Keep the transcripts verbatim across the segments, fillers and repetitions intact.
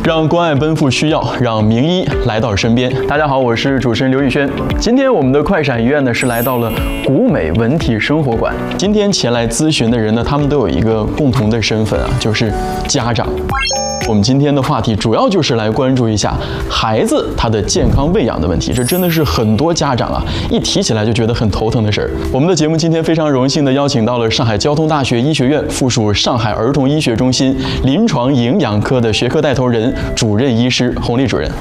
让关爱奔赴需要，让名医来到身边。大家好，我是主持人刘宇轩。今天我们的快闪医院呢是来到了古美文体生活馆。今天前来咨询的人呢，他们都有一个共同的身份啊，就是家长。我们今天的话题主要就是来关注一下孩子他的健康喂养的问题，这真的是很多家长啊一提起来就觉得很头疼的事儿。我们的节目今天非常荣幸的邀请到了上海交通大学医学院附属上海儿童医学中心临床营养科的学科带头人、主任医师洪丽主任。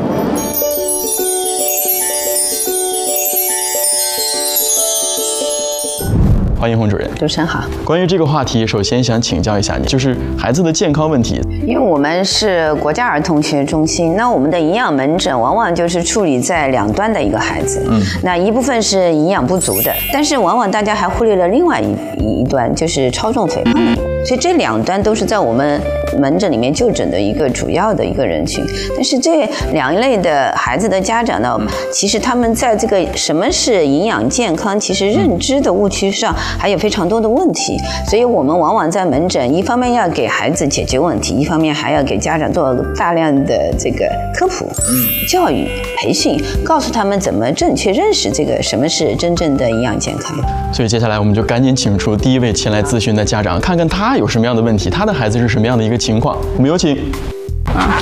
欢迎洪主任。 主持人好。 关于这个话题，首先想请教一下你，就是孩子的健康问题。 因为我们是国家儿童医学中心，那我们的营养门诊往往就是处理在两端的一个孩子，嗯，那一部分是营养不足的，但是往往大家还忽略了另外一一端，就是超重肥胖的。所以这两端都是在我们门诊里面就诊的一个主要的一个人群。但是这两类的孩子的家长呢，其实他们在这个什么是营养健康，其实认知的误区上还有非常多的问题。所以我们往往在门诊，一方面要给孩子解决问题，一方面还要给家长做大量的这个科普、教育、培训，告诉他们怎么正确认识这个什么是真正的营养健康。 所以接下来我们就赶紧请出第一位前来咨询的家长，看看他有什么样的问题，他的孩子是什么样的一个情况。我们有请。啊，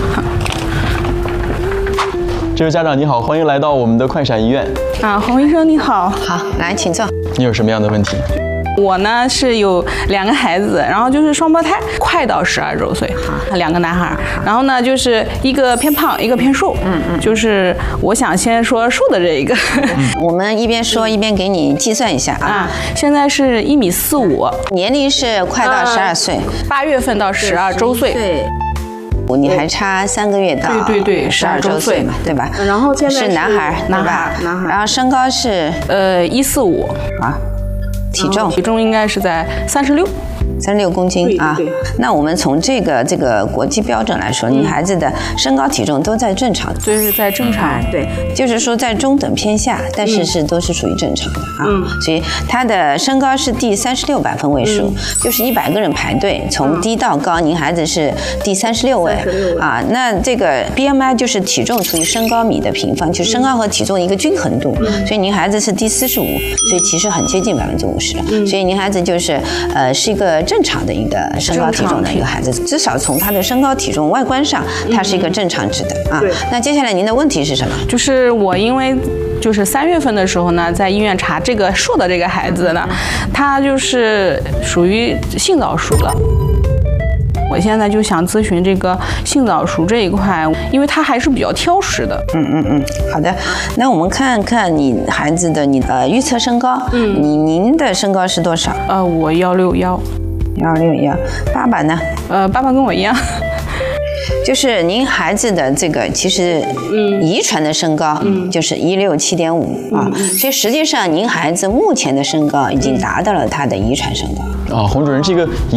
这位家长你好，欢迎来到我们的快闪医院。 啊，洪医生你好。 好，来请坐。 你有什么样的问题？ 我呢是有两个孩子，然后就是双胞胎，快到十二周岁，两个男孩。然后呢，就是一个偏胖，一个偏瘦。嗯嗯，就是我想先说瘦的这一个。 嗯、我们一边说一边给你计算一下啊。 啊，现在是一米四五， 年龄是快到十二岁， 八、呃、月份到十二周岁。 对。你还差三个月到对对对十二周岁嘛，对吧？ 然后现在是男孩， 男孩，男孩。 然后身高是呃一四五啊，体重体重应该是在三十六。 三十六公斤啊，那我们从这个这个国际标准来说，你孩子的身高体重都在正常的， 对，是在正常，对， 就是说在中等偏下，但是是都是属于正常的啊。 嗯， 所以他的身高是第三十六百分位数，就是一百个人排队，从低到高，您孩子是第三十六位啊。那这个 B M I 就是体重除以身高米的平方，就是身高和体重的一个均衡度，所以您孩子是第四十五，所以其实很接近百分之五十了。所以您孩子就是呃是一个正常的一个身高体重的一个孩子，至少从他的身高体重外观上，他是一个正常值的啊。那接下来您的问题是什么？ 就是我因为就是三月份的时候呢，在医院查这个瘦的这个孩子呢，他就是属于性早熟了。我现在就想咨询这个性早熟这一块，因为他还是比较挑食的。 嗯嗯嗯，好的。那我们看看你孩子的你的预测身高。嗯，你您的身高是多少？ 呃，我幺六幺。 幺六幺。爸爸呢？ 呃，爸爸跟我一样。 就是您孩子的这个其实遗传的身高就是一六七点五啊，所以实际上您孩子目前的身高已经达到了他的遗传身高。 啊，洪主任，这个